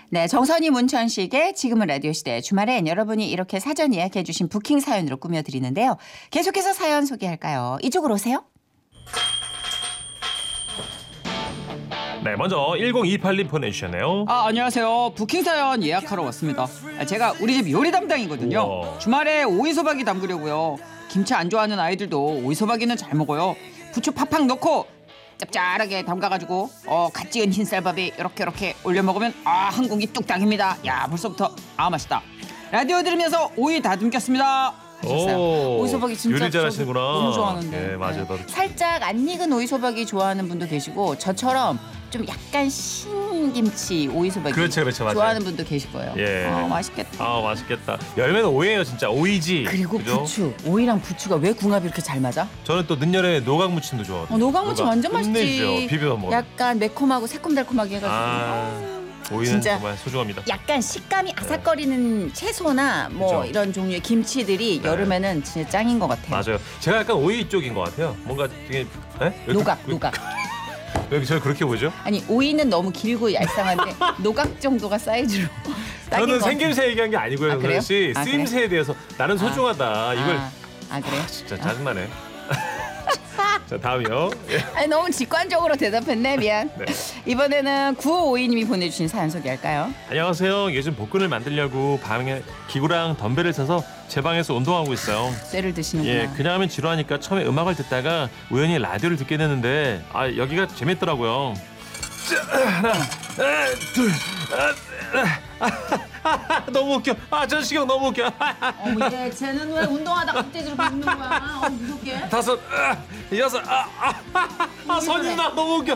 네, 정선이 문천식의 지금은 라디오 시대 주말엔 여러분이 이렇게 사전 예약해 주신 부킹 사연으로 꾸며드리는데요. 계속해서 사연 소개할까요? 이쪽으로 오세요. 네, 먼저 1028님 보내주셨네요. 안녕하세요. 부킹 사연 예약하러 왔습니다. 제가 우리 집 요리 담당이거든요. 우와. 주말에 오이소박이 담그려고요. 김치 안 좋아하는 아이들도 오이소박이는 잘 먹어요. 부추 팍팍 넣고 짭짤하게 담가가지고 갓 지은 흰쌀밥에 이렇게 올려 먹으면 한 공기 뚝딱입니다. 야, 벌써부터 맛있다. 라디오 들으면서 오이 다듬겼습니다. 오, 오이소박이 진짜 요리 잘하시는구나. 너무 좋아하는데. 네, 맞아요. 나도 살짝 안 익은 오이소박이 좋아하는 분도 계시고 저처럼 좀 약간 신김치 오이소박이 그렇죠, 맞아요. 좋아하는 분도 계실 거예요. 예. 맛있겠다. 맛있겠다. 열매는 오이예요, 진짜. 오이지. 그리고 그죠? 부추, 오이랑 부추가 왜 궁합이 이렇게 잘 맞아? 저는 또 늦여름에 노각무침도 좋아하거든요. 노각무침 완전 맛있지. 끝내주죠. 비벼 먹어. 약간 매콤하고 새콤달콤하게 해가지고. 오이는 진짜 정말 소중합니다. 약간 식감이 아삭거리는 채소나 뭐 그쵸. 이런 종류의 김치들이 네. 여름에는 진짜 짱인 것 같아요. 맞아요. 제가 약간 오이 쪽인 것 같아요. 뭔가 되게 노각. 여기 저를 그렇게 보죠? 아니 오이는 너무 길고 얄쌍한데 노각 정도가 사이즈로 딱인 저는 것 생김새 얘기한 게 아니고요, 아, 그래요? 씨. 아, 쓰임새에 대해서 나는 소중하다. 이걸 그래요? 진짜 짜증나네. 자, 다음이요. 예. 아니 너무 직관적으로 대답했네. 미안. 네. 이번에는 9552님이 보내주신 사연 소개할까요? 안녕하세요. 요즘 복근을 만들려고 방에 기구랑 덤벨을 사서 제 방에서 운동하고 있어요. 쇠를 드시는구나. 예, 그냥 하면 지루하니까 처음에 음악을 듣다가 우연히 라디오를 듣게 됐는데 여기가 재밌더라고요. 하나, 둘, 너무 웃겨. 저시경 너무 웃겨. 얘 쟤는 왜 운동하다 갑자기 저렇게 웃는 거야? 무섭게. 다섯, 여섯, 선이 나 너무 웃겨.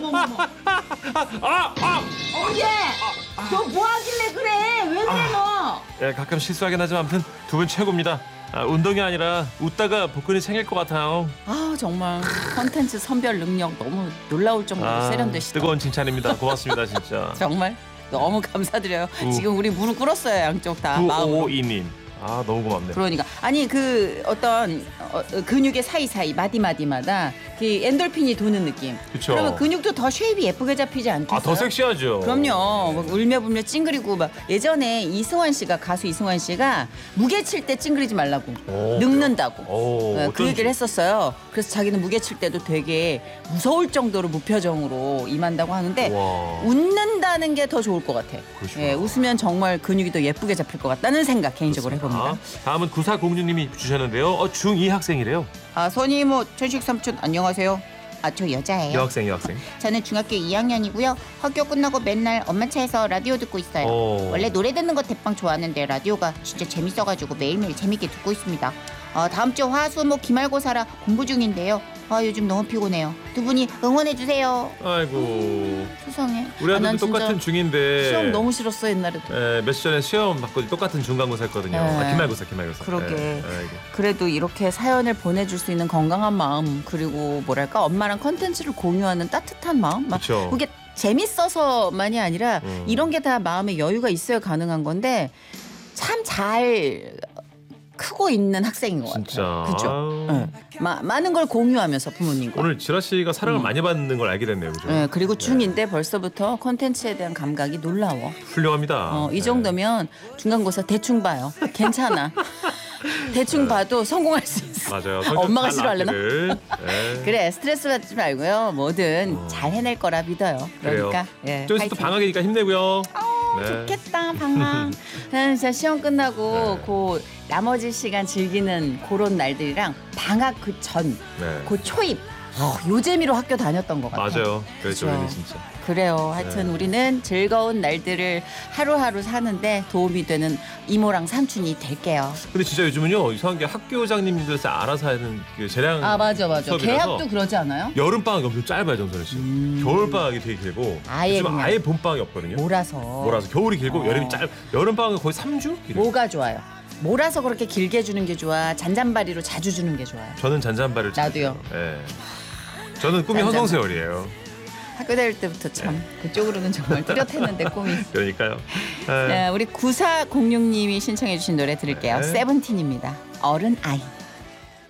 얘! 너 뭐 하길래 그래? 왜 그래 너? 예, 가끔 실수하긴 하지만 아무튼 두 분 최고입니다. 운동이 아니라 웃다가 복근이 생길 것 같아요. 정말 컨텐츠 선별 능력 너무 놀라울 정도로 세련되시다. 뜨거운 칭찬입니다. 고맙습니다, 진짜. 정말 너무 감사드려요. 지금 우리 무릎 꿇었어요, 양쪽 다. 마음으로. 9552님. 너무 고맙네요. 그러니까 아니 그 어떤 근육의 사이사이 마디마디마다 그 엔돌핀이 도는 느낌. 그쵸. 그러면 근육도 더 쉐입이 예쁘게 잡히지 않겠어요? 더 섹시하죠. 그럼요. 막 울며불며 찡그리고 막 예전에 가수 이승환 씨가 무게 칠 때 찡그리지 말라고 늙는다고 그 얘기를 했었어요. 그래서 자기는 무게 칠 때도 되게 무서울 정도로 무표정으로 임한다고 하는데 와. 웃는다는 게 더 좋을 것 같아. 그러시구나. 예, 웃으면 정말 근육이 더 예쁘게 잡힐 것 같다는 생각 개인적으로 해봅니다. 다음은 9406님이 주셨는데요. 중2 학생이래요. 선희 천식 삼촌 안녕하세요. 저 여자예요. 여학생. 저는 중학교 2학년이고요. 학교 끝나고 맨날 엄마 차에서 라디오 듣고 있어요. 원래 노래 듣는 거 대빵 좋아하는데 라디오가 진짜 재밌어가지고 매일매일 재밌게 듣고 있습니다. 다음 주 화수목 기말고사라 공부 중인데요. 요즘 너무 피곤해요. 두 분이 응원해주세요. 아이고. 세상에. 우리 아들도 난 진짜 똑같은 중인데 시험 너무 싫었어 옛날에도. 며칠 전에 시험 받고 똑같은 중간고사 했거든요. 기말고사. 그러게. 그래도 이렇게 사연을 보내줄 수 있는 건강한 마음 그리고 뭐랄까 엄마랑 컨텐츠를 공유하는 따뜻한 마음. 그쵸. 그게 재밌어서만이 아니라 이런 게 다 마음에 여유가 있어야 가능한 건데 참 잘 크고 있는 학생인 것 진짜. 같아요. 그렇죠. 많은 걸 공유하면서 부모님과. 오늘 지라 씨가 사랑을 많이 받는 걸 알게 됐네요, 그죠? 네, 그리고 중인데 벌써부터 컨텐츠에 대한 감각이 놀라워. 훌륭합니다. 이 정도면 중간고사 대충 봐요. 괜찮아. 대충 봐도 성공할 수 있어. 맞아요. 엄마가 싫어하려나? 네. 그래 스트레스 받지 말고요. 뭐든 잘 해낼 거라 믿어요. 그러니까 좀 있으면 또 방학이니까 힘내고요. 좋겠다 방학. 진짜 시험 끝나고 그 나머지 시간 즐기는 그런 날들이랑 방학 그 전, 그 초입 요 재미로 학교 다녔던 것 같아요. 맞아요. 그렇죠, 그렇죠. 진짜. 그래요. 하여튼 우리는 즐거운 날들을 하루하루 사는데 도움이 되는 이모랑 삼촌이 될게요. 근데 진짜 요즘은요 이상한 게 학교장님들서 알아서 하는 그 재량 맞아. 수업이라서 개학도 그러지 않아요? 여름 방학이 엄청 짧아요, 정선혜 씨. 겨울 방학이 되게 길고 아예 요즘 그냥 아예 봄 방학이 없거든요. 몰아서 겨울이 길고 여름이 여름 방학은 거의 3주? 뭐가 좋아요? 몰아서 그렇게 길게 주는 게 좋아? 잔잔바리로 자주 주는 게 좋아요? 저는 잔잔바리를 나도요. 예. 저는 꿈이 잔잔바리. 허송세월이에요. 학교 다닐 때부터 참 그쪽으로는 정말 뚜렷했는데 꿈이. 그러니까요. 네, 우리 9406님이 신청해 주신 노래 들을게요. 네. 세븐틴입니다. 어른 아이.